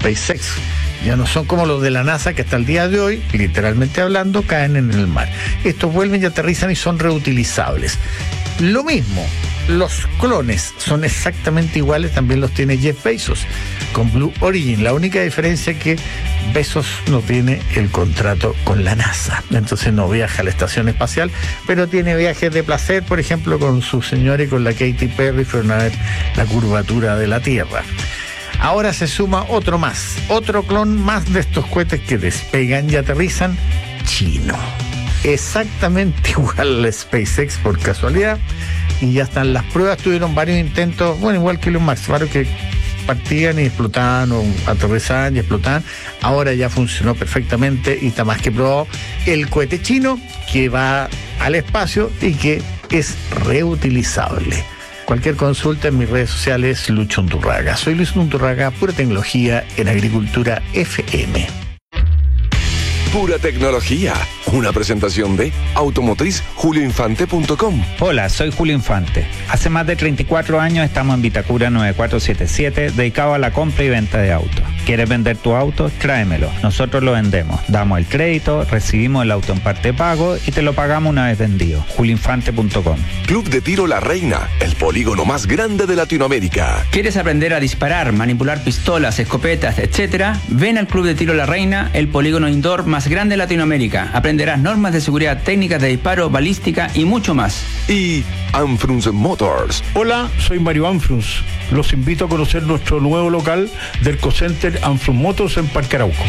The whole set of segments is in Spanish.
SpaceX. Ya no son como los de la NASA que hasta el día de hoy, literalmente hablando, caen en el mar. Estos vuelven y aterrizan y son reutilizables. Lo mismo, los clones son exactamente iguales, también los tiene Jeff Bezos con Blue Origin. La única diferencia es que Bezos no tiene el contrato con la NASA, entonces no viaja a la estación espacial, pero tiene viajes de placer, por ejemplo, con su señora y con la Katy Perry fueron a ver la curvatura de la Tierra. Ahora se suma otro clon más de estos cohetes que despegan y aterrizan, chino. Exactamente igual al SpaceX por casualidad, y ya están las pruebas. Tuvieron varios intentos, bueno, igual que Elon Musk, varios que partían y explotaban o aterrizaban y explotaban. Ahora ya funcionó perfectamente y está más que probado el cohete chino que va al espacio y que es reutilizable. Cualquier consulta en mis redes sociales, Lucho Unturraga. Soy Luis Unturraga, pura tecnología en Agricultura FM. Pura tecnología. Una presentación de automotriz.julioinfante.com. Hola, soy Julio Infante. Hace más de 34 años estamos en Vitacura 9477, dedicado a la compra y venta de autos. ¿Quieres vender tu auto? Tráemelo. Nosotros lo vendemos. Damos el crédito, recibimos el auto en parte de pago y te lo pagamos una vez vendido. julioinfante.com. Club de Tiro La Reina, el polígono más grande de Latinoamérica. ¿Quieres aprender a disparar, manipular pistolas, escopetas, etcétera? Ven al Club de Tiro La Reina, el polígono indoor más grande de Latinoamérica. Aprenderás normas de seguridad, técnicas de disparo, balística y mucho más. Y Anfrunz Motors. Hola, soy Mario Anfrunz. Los invito a conocer nuestro nuevo local del Ecocenter Anfrunz Motors en Parque Arauco.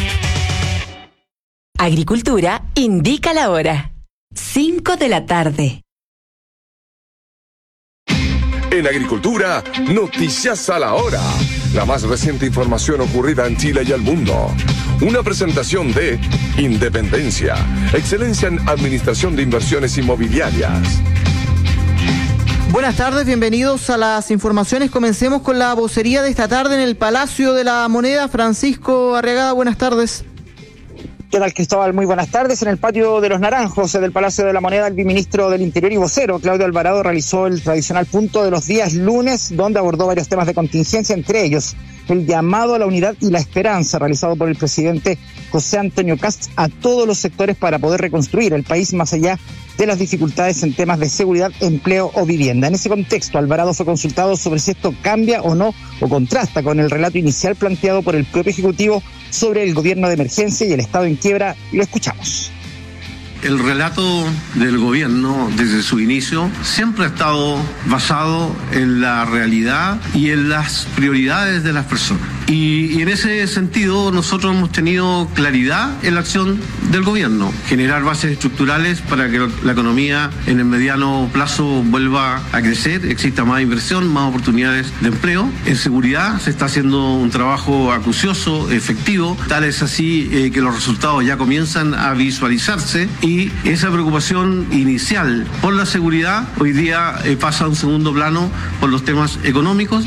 Agricultura indica la hora. 5 de la tarde. En Agricultura, noticias a la hora. La más reciente información ocurrida en Chile y el mundo. Una presentación de Independencia, excelencia en administración de inversiones inmobiliarias. Buenas tardes, bienvenidos a las informaciones. Comencemos con la vocería de esta tarde en el Palacio de la Moneda. Francisco Arriagada, buenas tardes. ¿Qué tal, Cristóbal? Muy buenas tardes. En el patio de los Naranjos del Palacio de la Moneda, el viceministro del Interior y vocero, Claudio Alvarado, realizó el tradicional punto de los días lunes, donde abordó varios temas de contingencia, entre ellos el llamado a la unidad y la esperanza realizado por el presidente José Antonio Kast a todos los sectores para poder reconstruir el país más allá de las dificultades en temas de seguridad, empleo o vivienda. En ese contexto, Alvarado fue consultado sobre si esto cambia o no, o contrasta con el relato inicial planteado por el propio Ejecutivo sobre el gobierno de emergencia y el Estado en quiebra. Lo escuchamos. El relato del gobierno desde su inicio siempre ha estado basado en la realidad y en las prioridades de las personas. Y en ese sentido nosotros hemos tenido claridad en la acción del gobierno, generar bases estructurales para que la economía en el mediano plazo vuelva a crecer, exista más inversión, más oportunidades de empleo. En seguridad se está haciendo un trabajo acucioso, efectivo, tal es así que los resultados ya comienzan a visualizarse y esa preocupación inicial por la seguridad hoy día pasa a un segundo plano por los temas económicos.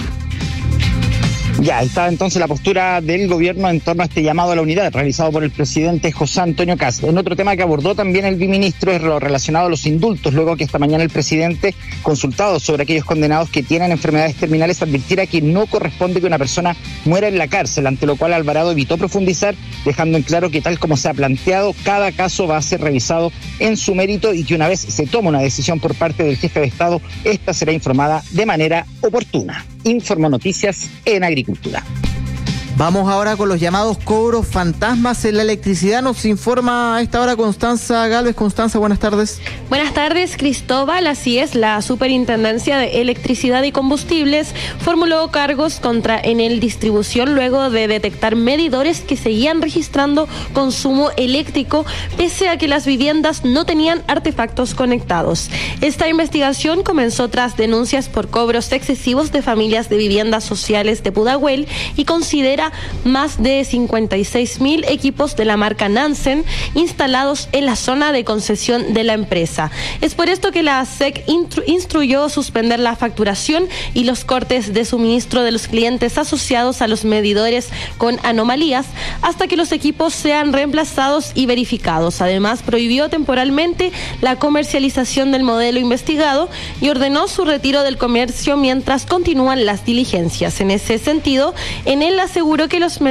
Ya, ahí está entonces la postura del gobierno en torno a este llamado a la unidad realizado por el presidente José Antonio Kast. En otro tema que abordó también el viceministro es lo relacionado a los indultos, luego que esta mañana el presidente, consultado sobre aquellos condenados que tienen enfermedades terminales, advirtiera que no corresponde que una persona muera en la cárcel, ante lo cual Alvarado evitó profundizar, dejando en claro que tal como se ha planteado, cada caso va a ser revisado en su mérito y que una vez se toma una decisión por parte del jefe de Estado, esta será informada de manera oportuna. Informó Noticias en Agricultura. Vamos ahora con los llamados cobros fantasmas en la electricidad. Nos informa a esta hora Constanza Galvez. Constanza, buenas tardes. Buenas tardes, Cristóbal. Así es, la Superintendencia de Electricidad y Combustibles formuló cargos contra Enel Distribución luego de detectar medidores que seguían registrando consumo eléctrico pese a que las viviendas no tenían artefactos conectados. Esta investigación comenzó tras denuncias por cobros excesivos de familias de viviendas sociales de Pudahuel y considera más de 56.000 equipos de la marca Nansen instalados en la zona de concesión de la empresa. Es por esto que la SEC instruyó suspender la facturación y los cortes de suministro de los clientes asociados a los medidores con anomalías hasta que los equipos sean reemplazados y verificados. Además, prohibió temporalmente la comercialización del modelo investigado y ordenó su retiro del comercio mientras continúan las diligencias. En ese sentido, Enel aseguró que los